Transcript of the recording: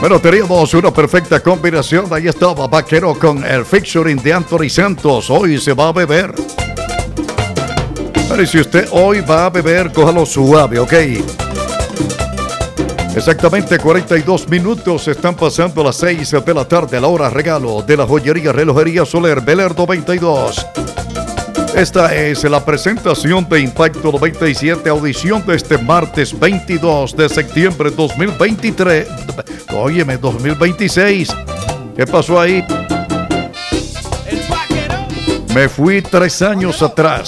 Bueno, teníamos una perfecta combinación. Ahí estaba Vaquero con el featuring de Anthony Santos. Hoy se va a beber. Pero y si usted hoy va a beber, cójalo suave, ¿ok? Exactamente 42 minutos están pasando las 6 de la tarde, la hora regalo de la joyería Relojería Soler Beler 92. Esta es la presentación de Impacto 97, audición de este martes 22 de septiembre 2023. Óyeme, 2026. ¿Qué pasó ahí? Me fui 3 años atrás.